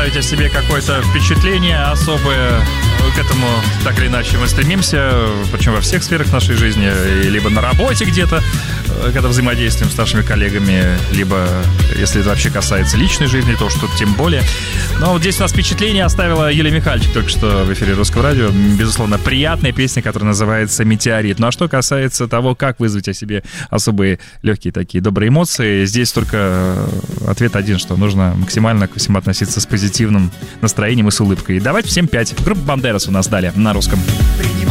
оставить о себе какое-то впечатление особое. К этому так или иначе мы стремимся, причем во всех сферах нашей жизни, либо на работе где-то, когда взаимодействуем с нашими коллегами, либо, если это вообще касается личной жизни, то что тем более. Но вот здесь у нас впечатление оставила Юлия Михальчик только что в эфире Русского радио. Безусловно, приятная песня, которая называется «Метеорит». Ну а что касается того, как вызвать о себе особые легкие такие добрые эмоции, здесь только ответ один, что нужно максимально ко всему относиться с позитивным настроением и с улыбкой. Давайте всем 5. Группа «Бандерас» у нас далее на русском.